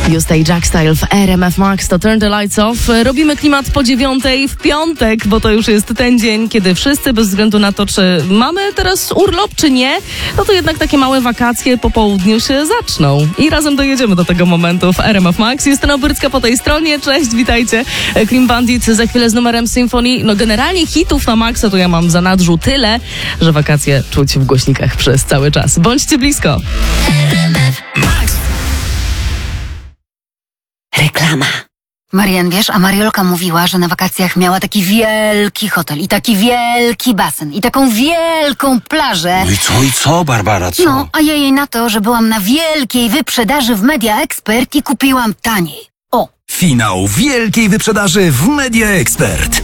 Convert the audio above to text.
Justa i Jackstyle w RMF Max to Turn the Lights Off. Robimy klimat po 9:00 w piątek, bo to już jest ten dzień, kiedy wszyscy, bez względu na to, czy mamy teraz urlop, czy nie, no to jednak takie małe wakacje po południu się zaczną. I razem dojedziemy do tego momentu w RMF Max. Justyna Brycka po tej stronie. Cześć, witajcie. Clean Bandit za chwilę z numerem Symphony. No generalnie hitów na maksa to ja mam w zanadrzu tyle, że wakacje czuć w głośnikach przez cały czas. Bądźcie blisko. RMF Max. Reklama. Marian, wiesz, a Mariolka mówiła, że na wakacjach miała taki wielki hotel i taki wielki basen i taką wielką plażę. No i co, Barbara, co? No, a ja jej na to, że byłam na wielkiej wyprzedaży w Media Expert i kupiłam taniej. O! Finał wielkiej wyprzedaży w Media Expert.